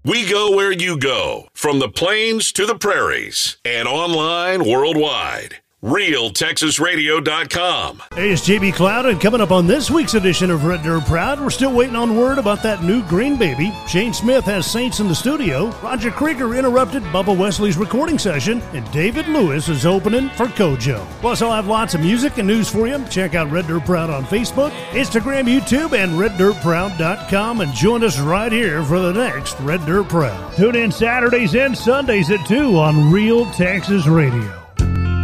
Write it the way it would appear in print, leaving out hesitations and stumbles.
We go where you go, from the plains to the prairies, and online worldwide. RealTexasRadio.com. Hey, it's JB Cloud, and coming up on this week's edition of Red Dirt Proud, we're still waiting on word about that new green baby. Shane Smith has Saints in the studio. Roger Krieger interrupted Bubba Wesley's recording session, and David Lewis is opening for Kojo. Plus, I'll have lots of music and news for you. Check out Red Dirt Proud on Facebook, Instagram, YouTube, and RedDirtProud.com, and join us right here for the next Red Dirt Proud. Tune in Saturdays and Sundays at 2 on Real Texas Radio.